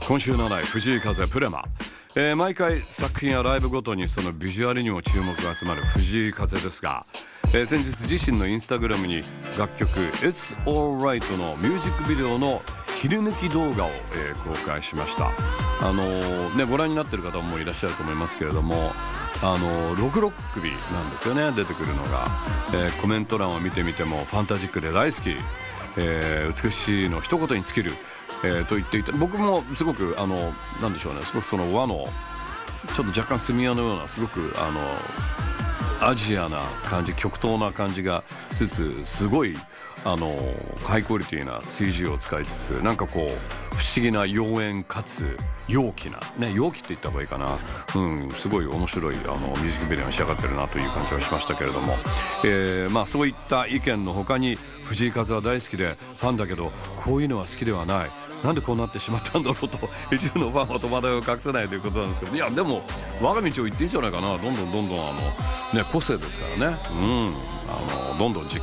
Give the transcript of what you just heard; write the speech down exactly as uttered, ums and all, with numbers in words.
今週のライブ藤井風プレマ、えー、毎回作品やライブごとにそのビジュアルにも注目が集まる藤井風ですが、えー、先日自身のインスタグラムに楽曲 It's Alright のミュージックビデオの切り抜き動画を、えー、公開しました。あのーね、ご覧になっている方もいらっしゃると思いますけれども、あのー、ろくろっ首なんですよね、出てくるのが、えー、コメント欄を見てみてもファンタジックで大好き、えー、美しいの一言に尽きる、えー、と言っていて、僕もすごくあのなんでしょうね、すごくその和のちょっと若干墨輪のようなすごくあのアジアな感じ、極東な感じがしつつ、すごいあのハイクオリティな シージー を使いつつ、なんかこう不思議な妖艶かつ陽気なね、陽気って言った方がいいかな、うん、すごい面白いあのミュージックビデオに仕上がってるなという感じはしましたけれども、えー、まあそういった意見の他に、藤井風は大好きでファンだけどこういうのは好きではない、なんでこうなってしまったんだろうと一部のファンは戸惑いを隠せないということなんですけど、いやでも我が道を行っていいんじゃないかな。どんどんどんどんあの、ね、個性ですからね、うん、あのどんどん実